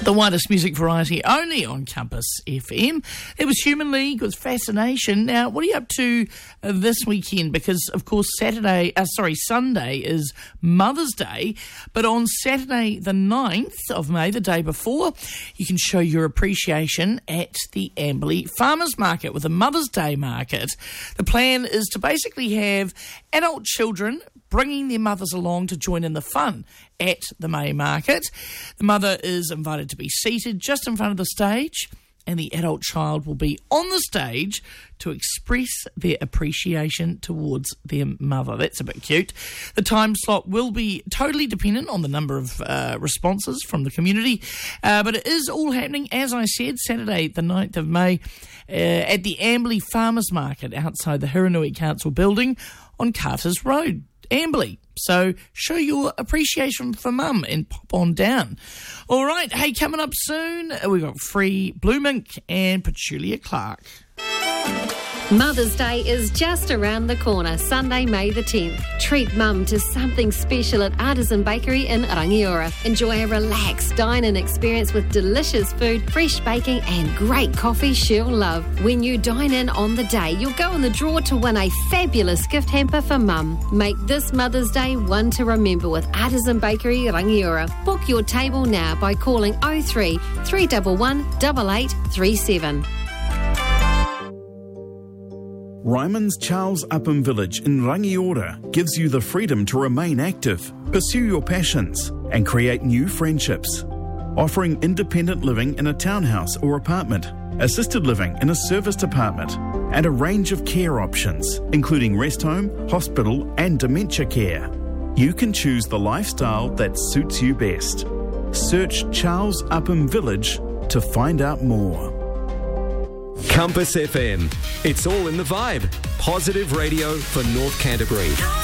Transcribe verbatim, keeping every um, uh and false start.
The widest music variety only on Compass F M. It was Human League with Fascination. Now, what are you up to uh, this weekend? Because, of course, Saturday, uh, sorry, Sunday is Mother's Day. But on Saturday the ninth of May, the day before, you can show your appreciation at the Amberley Farmers Market with a Mother's Day market. The plan is to basically have adult children bringing their mothers along to join in the fun at the May market. The mother is invited to be seated just in front of the stage, and the adult child will be on the stage to express their appreciation towards their mother. That's a bit cute. The time slot will be totally dependent on the number of uh, responses from the community, uh, but it is all happening, as I said, Saturday the ninth of May uh, at the Amberley Farmers Market outside the Hiranui Council building on Carters Road, Amberley. So show your appreciation for mum and pop on down. All right, hey, coming up soon, we've got Free Blue Mink and Petulia Clark. Mother's Day is just around the corner, Sunday, May the tenth. Treat mum to something special at Artisan Bakery in Rangiora. Enjoy a relaxed dine-in experience with delicious food, fresh baking and great coffee she'll love. When you dine in on the day, you'll go in the draw to win a fabulous gift hamper for mum. Make this Mother's Day one to remember with Artisan Bakery Rangiora. Book your table now by calling oh three, three one one, eight eight three seven. Ryman's Charles Upham Village in Rangiora gives you the freedom to remain active, pursue your passions, and create new friendships. Offering independent living in a townhouse or apartment, assisted living in a serviced apartment, and a range of care options, including rest home, hospital, and dementia care. You can choose the lifestyle that suits you best. Search Charles Upham Village to find out more. Compass F M. It's all in the vibe. Positive radio for North Canterbury.